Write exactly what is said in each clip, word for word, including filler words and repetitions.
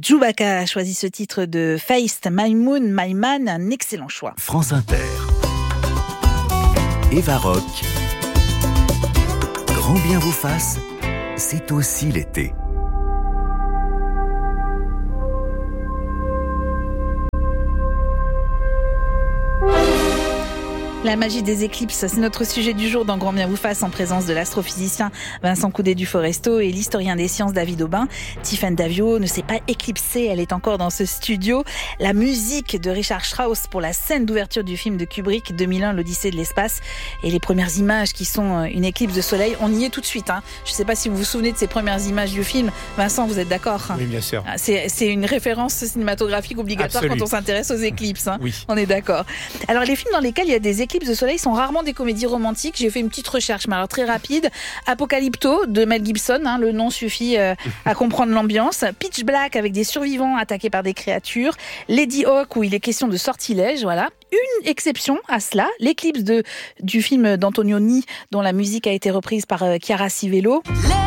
Djoubaka a choisi ce titre de Feist, My Moon, My Man, un excellent choix. France Inter. Eva Rock. Grand bien vous fasse, c'est aussi l'été. La magie des éclipses, c'est notre sujet du jour dans Grand Bien vous fasse, en présence de l'astrophysicien Vincent Coudet du Foresto et l'historien des sciences David Aubin. Tiffaine Davio ne s'est pas éclipsée, elle est encore dans ce studio. La musique de Richard Strauss pour la scène d'ouverture du film de Kubrick, deux mille un, l'Odyssée de l'espace, et les premières images qui sont une éclipse de soleil. On y est tout de suite. Hein. Je ne sais pas si vous vous souvenez de ces premières images du film. Vincent, vous êtes d'accord? Oui, bien sûr. C'est, c'est une référence cinématographique obligatoire. Absolue. Quand on s'intéresse aux éclipses. Hein. Oui. On est d'accord. Alors, les films dans lesquels il y a des éclipses de soleil sont rarement des comédies romantiques. J'ai fait une petite recherche, mais alors très rapide. Apocalypto de Mel Gibson, hein, le nom suffit euh, à comprendre l'ambiance. Pitch Black avec des survivants attaqués par des créatures. Lady Hawk où il est question de sortilège, voilà. Une exception à cela, l'éclipse de, du film d'Antonioni dont la musique a été reprise par euh, Chiara Sivello.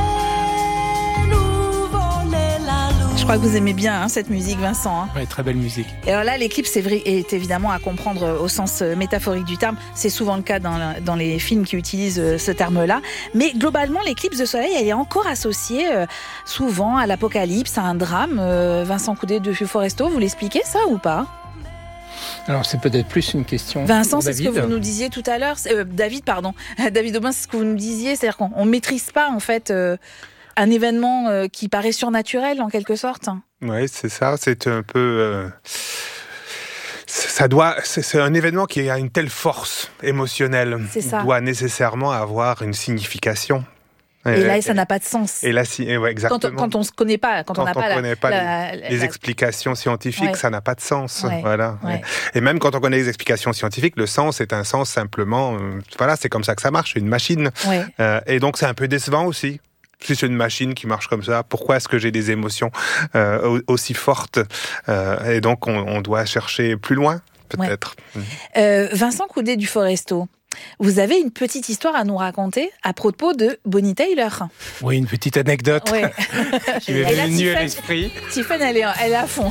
Je crois que vous aimez bien hein, cette musique, Vincent. Hein. Oui, très belle musique. Et alors là, l'éclipse est, vrai, est évidemment à comprendre au sens métaphorique du terme. C'est souvent le cas dans, dans les films qui utilisent ce terme-là. Mais globalement, l'éclipse de soleil, elle est encore associée euh, souvent à l'apocalypse, à un drame. Euh, Vincent Coudet de Foresto, vous l'expliquez ça ou pas ? Alors c'est peut-être plus une question. Vincent, c'est ce que vous nous disiez tout à l'heure. Euh, David, pardon. David Aubin, c'est ce que vous nous disiez. C'est-à-dire qu'on ne maîtrise pas en fait... Euh, un événement euh, qui paraît surnaturel, en quelque sorte. Oui, c'est ça. C'est un peu... Euh, ça doit, c'est, c'est un événement qui a une telle force émotionnelle. C'est ça. Il doit nécessairement avoir une signification. Et, et là, et, ça n'a pas de sens. Et là, si, et ouais, exactement. Quand, quand on ne se connaît pas, quand, quand on n'a pas, la, pas la, les, la, les la... explications scientifiques, ouais. Ça n'a pas de sens. Ouais. Voilà. Ouais. Et même quand on connaît les explications scientifiques, le sens est un sens simplement. Euh, voilà, c'est comme ça que ça marche, une machine. Ouais. Euh, et donc, c'est un peu décevant aussi. Si c'est une machine qui marche comme ça, pourquoi est-ce que j'ai des émotions euh, aussi fortes euh, Et donc, on, on doit chercher plus loin, peut-être. Ouais. Mmh. Euh, Vincent Coudet du Foresto, vous avez une petite histoire à nous raconter à propos de Bonnie Tyler. Oui, une petite anecdote ouais. qui m'est venue à l'esprit. Tiffaine, elle est, elle est à fond.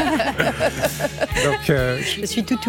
Donc, euh, je suis toutou.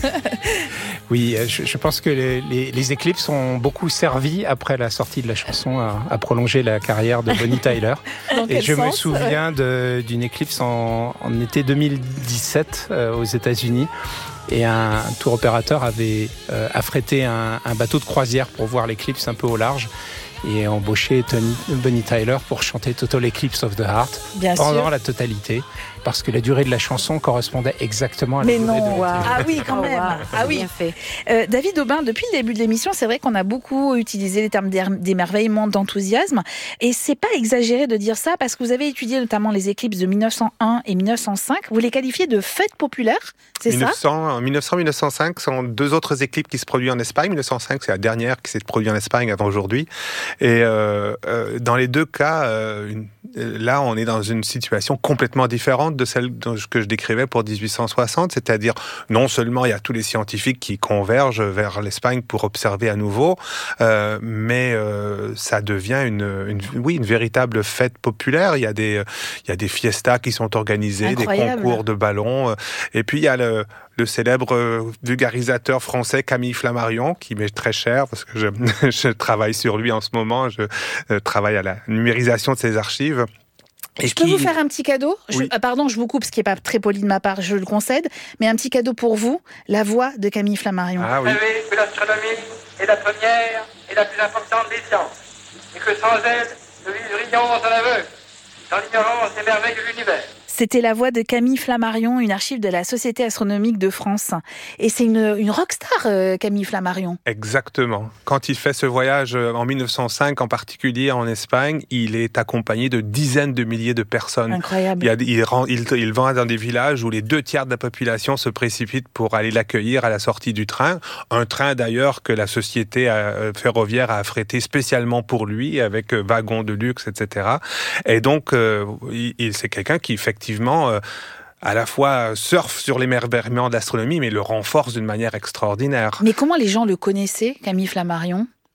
Oui, je, je pense que les, les, les éclipses ont beaucoup servi, après la sortie de la chanson, à, à prolonger la carrière de Bonnie Tyler. Et je sens, me souviens de, d'une éclipse en, en été deux mille dix-sept euh, aux États-Unis. Et un tour opérateur avait euh, affrété un, un bateau de croisière pour voir l'éclipse un peu au large et embauché Tony, Bonnie Tyler pour chanter Total Eclipse of the Heart Bien pendant sûr. La totalité, parce que la durée de la chanson correspondait exactement à la Mais durée non, de wow. Ah oui, quand même. Oh, wow. Ah oui. Bien fait. Euh, David Aubin, depuis le début de l'émission, c'est vrai qu'on a beaucoup utilisé les termes d'émerveillement, d'enthousiasme, et c'est pas exagéré de dire ça parce que vous avez étudié notamment les éclipses de mille neuf cent un et mille neuf cent cinq. Vous les qualifiez de fêtes populaires, c'est mille neuf cents, ça mille neuf cents mille neuf cent cinq sont deux autres éclipses qui se produisent en Espagne. mille neuf cent cinq, c'est la dernière qui s'est produite en Espagne avant aujourd'hui. Et euh, euh, dans les deux cas, euh, une, là, on est dans une situation complètement différente de celle que je décrivais pour dix-huit cent soixante, c'est-à-dire non seulement il y a tous les scientifiques qui convergent vers l'Espagne pour observer à nouveau, euh, mais euh, ça devient une, une, oui, une véritable fête populaire. Il y a des, il y a des fiestas qui sont organisées, Incroyable. Des concours de ballons, et puis il y a le le célèbre vulgarisateur français Camille Flammarion, qui m'est très cher parce que je, je travaille sur lui en ce moment, je euh, travaille à la numérisation de ses archives. Et je qui... peux vous faire un petit cadeau oui. je, ah Pardon, je vous coupe, ce qui n'est pas très poli de ma part, je le concède, mais un petit cadeau pour vous, la voix de Camille Flammarion. Ah oui. Vous savez que l'astronomie est la première et la plus importante des sciences, et que sans elle, nous vivrions en aveugle, dans l'ignorance des merveilles de l'univers. C'était la voix de Camille Flammarion, une archive de la Société astronomique de France. Et c'est une, une rockstar, euh, Camille Flammarion. Exactement. Quand il fait ce voyage en mille neuf cent cinq, en particulier en Espagne, il est accompagné de dizaines de milliers de personnes. Incroyable. Il, y a, il, rend, il, il va dans des villages où les deux tiers de la population se précipitent pour aller l'accueillir à la sortie du train. Un train d'ailleurs que la société ferroviaire a affrété spécialement pour lui, avec wagons de luxe, et cetera. Et donc, euh, il, c'est quelqu'un qui, effectivement, Effectivement, euh, à la fois surfe sur l'émerveillement de l'astronomie, mais le renforce d'une manière extraordinaire. Mais comment les gens le connaissaient, Camille Flammarion ?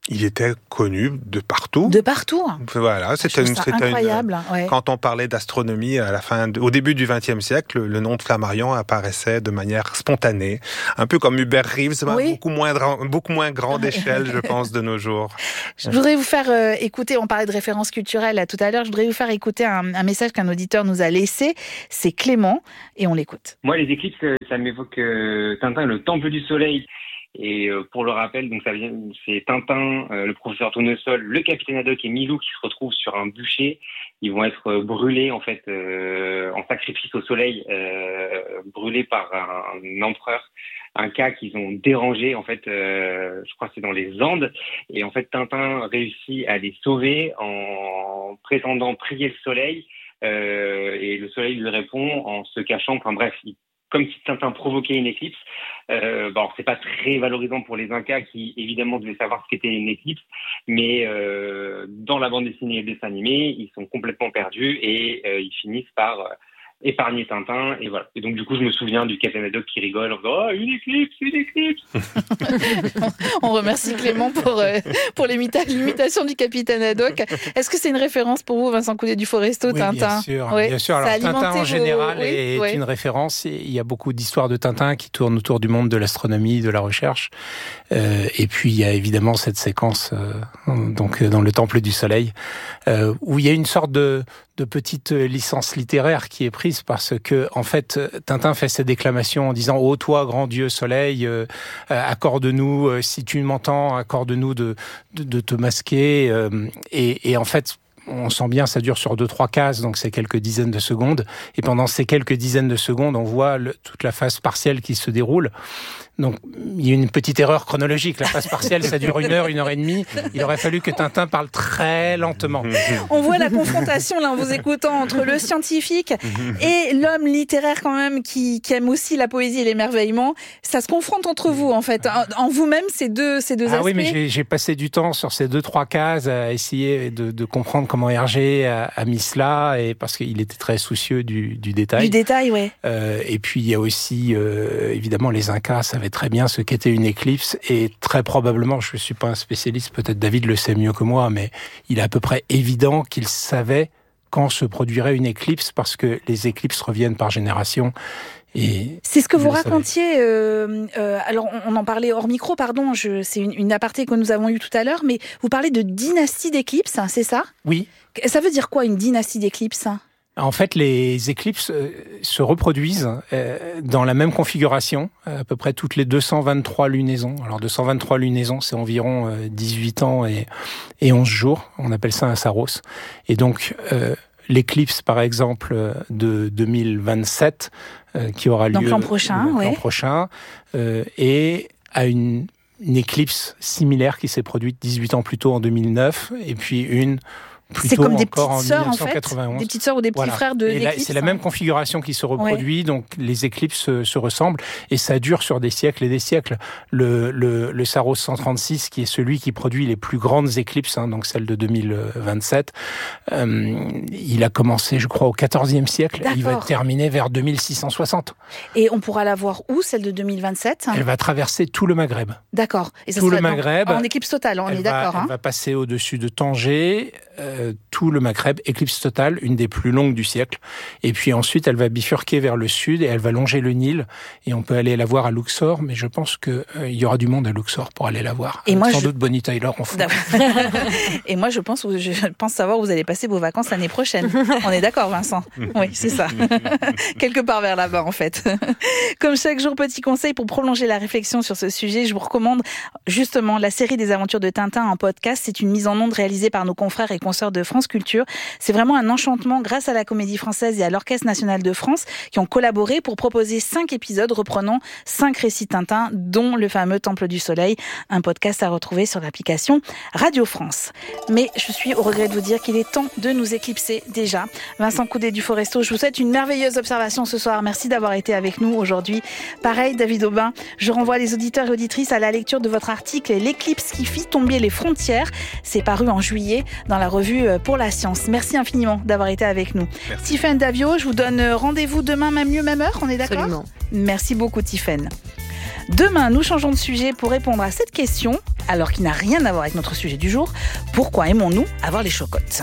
Il était connu de partout. De partout. Voilà, c'était une, c'était incroyable. Une, ouais. Quand on parlait d'astronomie à la fin, de, au début du vingtième siècle, le nom de Flammarion apparaissait de manière spontanée, un peu comme Hubert Reeves, oui. beaucoup moins beaucoup moins grande échelle, je pense, de nos jours. Je voudrais vous faire euh, écouter. On parlait de références culturelles là, tout à l'heure. Je voudrais vous faire écouter un, un message qu'un auditeur nous a laissé. C'est Clément et on l'écoute. Moi, les éclipses, ça m'évoque euh, Tintin, le Temple du Soleil. Et euh, pour le rappel, donc ça vient, c'est Tintin, euh, le professeur Tournesol, le capitaine Haddock et Milou qui se retrouvent sur un bûcher. Ils vont être euh, brûlés en fait euh, en sacrifice au soleil, euh, brûlés par un, un empereur, un cas qu'ils ont dérangé en fait. Euh, je crois que c'est dans les Andes. Et en fait, Tintin réussit à les sauver en prétendant prier le soleil. Euh, et le soleil lui répond en se cachant. Enfin bref, il comme si Tintin provoquait une éclipse. Euh, bon, c'est pas très valorisant pour les Incas qui, évidemment, devaient savoir ce qu'était une éclipse, mais euh, dans la bande dessinée et le dessin animé, ils sont complètement perdus et euh, ils finissent par euh, épargner Tintin, et voilà. Et donc, du coup, je me souviens du capitaine Haddock qui rigole en disant « Oh, une éclipse, une éclipse !» On remercie Clément pour, euh, pour l'imita- l'imitation du capitaine Haddock. Est-ce que c'est une référence pour vous, Vincent Coudet du Foresto, oui, Tintin? Bien sûr, oui. bien sûr. Alors, Tintin, en général, vos... est oui, une oui. référence. Il y a beaucoup d'histoires de Tintin qui tournent autour du monde de l'astronomie, de la recherche. Euh, et puis, il y a évidemment cette séquence euh, donc, dans le Temple du Soleil, euh, où il y a une sorte de... de petite licence littéraire qui est prise parce que, en fait, Tintin fait ses déclamations en disant « Ô toi, grand Dieu soleil, euh, accorde-nous, euh, si tu m'entends, accorde-nous de, de, de te masquer. Euh, » et, et en fait, on sent bien, ça dure sur deux, trois cases, donc c'est quelques dizaines de secondes. Et pendant ces quelques dizaines de secondes, on voit le, toute la phase partielle qui se déroule. Donc, il y a une petite erreur chronologique. La phase partielle, ça dure une heure, une heure et demie. Il aurait fallu que Tintin parle très lentement. On voit la confrontation, là, en vous écoutant, entre le scientifique et l'homme littéraire, quand même, qui, qui aime aussi la poésie et l'émerveillement. Ça se confronte entre vous, en fait. En, en vous-même, ces deux, ces deux ah aspects. Ah oui, mais j'ai, j'ai passé du temps sur ces deux, trois cases à essayer de, de comprendre comment Hergé a, a mis cela, et parce qu'il était très soucieux du, du détail. Du détail, ouais. Euh, et puis, il y a aussi, euh, évidemment, les Incas savaient très bien ce qu'était une éclipse, et très probablement, je ne suis pas un spécialiste, peut-être David le sait mieux que moi, mais il est à peu près évident qu'ils savaient quand se produirait une éclipse, parce que les éclipses reviennent par génération. Et c'est ce que vous racontiez, euh, euh, alors on en parlait hors micro, pardon, je, c'est une, une aparté que nous avons eue tout à l'heure, mais vous parlez de dynastie d'éclipses, hein, c'est ça ? Oui. Ça veut dire quoi, une dynastie d'éclipses ? En fait, les éclipses se reproduisent dans la même configuration, à peu près toutes les deux cent vingt-trois lunaisons. Alors, deux cent vingt-trois lunaisons, c'est environ dix-huit ans et, et onze jours. On appelle ça un Saros. Et donc, euh, l'éclipse, par exemple, de deux mille vingt-sept, euh, qui aura lieu donc l'an prochain, donc, ouais. l'an prochain, euh, et à une, une éclipse similaire qui s'est produite dix-huit ans plus tôt en deux mille neuf, et puis une c'est comme des petites sœurs, en fait, des petites sœurs ou des petits voilà. frères de et là, l'éclipse. C'est la même configuration qui se reproduit, ouais. Donc les éclipses se, se ressemblent, et ça dure sur des siècles et des siècles. Le, le, le Saros cent trente-six, qui est celui qui produit les plus grandes éclipses, hein, donc celle de deux mille vingt-sept, euh, il a commencé, je crois, au quatorzième siècle, et il va terminer vers deux mille six cent soixante. Et on pourra la voir où, celle de deux mille vingt-sept ? Elle va traverser tout le Maghreb. D'accord. Et ça tout sera le Maghreb. En éclipse totale, on elle est va, d'accord. Elle hein. va passer au-dessus de Tanger, euh, tout le Maghreb, éclipse totale, une des plus longues du siècle. Et puis ensuite, elle va bifurquer vers le sud et elle va longer le Nil. Et on peut aller la voir à Luxor, mais je pense qu'il euh, y aura du monde à Luxor pour aller la voir. Et moi, sans je... doute Bonnie Tyler en fond. Et moi, je pense, je pense savoir où vous allez passer vos vacances l'année prochaine. On est d'accord, Vincent ? Oui, c'est ça. Quelque part vers là-bas, en fait. Comme chaque jour, petit conseil pour prolonger la réflexion sur ce sujet, je vous recommande justement la série des aventures de Tintin en podcast. C'est une mise en onde réalisée par nos confrères et consoeurs de France Culture. C'est vraiment un enchantement grâce à la Comédie Française et à l'Orchestre National de France qui ont collaboré pour proposer cinq épisodes reprenant cinq récits Tintin, dont le fameux Temple du Soleil, un podcast à retrouver sur l'application Radio France. Mais je suis au regret de vous dire qu'il est temps de nous éclipser déjà. Vincent Coudet du Foresto, je vous souhaite une merveilleuse observation ce soir. Merci d'avoir été avec nous aujourd'hui. Pareil, David Aubin, je renvoie les auditeurs et auditrices à la lecture de votre article « L'éclipse qui fit tomber les frontières ». C'est paru en juillet dans la revue Pour la Science. Merci infiniment d'avoir été avec nous. Tiffaine Davio, je vous donne rendez-vous demain, même lieu, même heure, on est d'accord ? Absolument. Merci beaucoup, Tiffaine. Demain, nous changeons de sujet pour répondre à cette question. alors qui n'a rien à voir avec notre sujet du jour. Pourquoi aimons-nous avoir les chocottes ?